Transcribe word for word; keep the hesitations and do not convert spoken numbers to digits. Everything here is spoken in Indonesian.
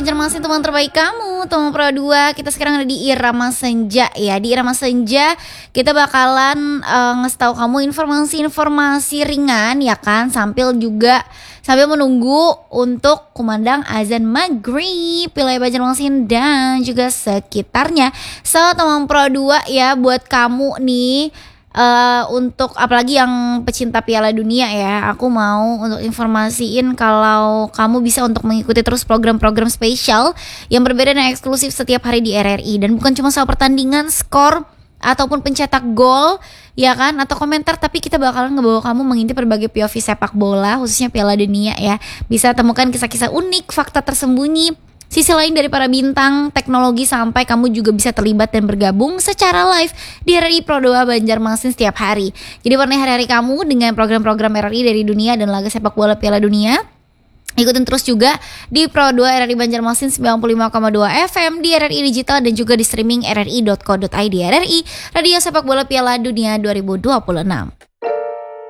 Banjarmasin, teman terbaik kamu, teman Pro dua. Kita sekarang ada di Irama Senja ya. Di Irama Senja kita bakalan uh, ngasih tahu kamu informasi-informasi ringan ya kan, sambil juga sambil menunggu untuk kumandang azan maghrib wilayah Banjarmasin dan juga sekitarnya. So teman Pro dua ya, buat kamu nih Uh, untuk apalagi yang pecinta Piala Dunia ya, aku mau untuk informasiin kalau kamu bisa untuk mengikuti terus program-program spesial yang berbeda dan eksklusif setiap hari di R R I. Dan bukan cuma soal pertandingan, skor, ataupun pencetak gol ya kan, atau komentar, tapi kita bakalan ngebawa kamu mengintip berbagai P O V sepak bola khususnya Piala Dunia ya. Bisa temukan kisah-kisah unik, fakta tersembunyi, sisi lain dari para bintang, teknologi, sampai kamu juga bisa terlibat dan bergabung secara live di R R I Pro dua Banjarmasin setiap hari. Jadi warnai hari-hari kamu dengan program-program R R I dari dunia dan laga sepak bola Piala Dunia. Ikutin terus juga di Pro dua R R I Banjarmasin sembilan puluh lima koma dua F M, di R R I Digital dan juga di streaming r r i dot co dot i d. R R I, Radio Sepak Bola Piala Dunia dua ribu dua puluh enam.